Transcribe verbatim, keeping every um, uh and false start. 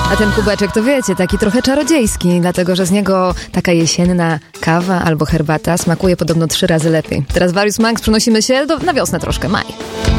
A ten kubeczek to wiecie, taki trochę czarodziejski, dlatego że z niego taka jesienna kawa albo herbata smakuje podobno trzy razy lepiej. Teraz Various Max przenosimy się do, na wiosnę troszkę, maj.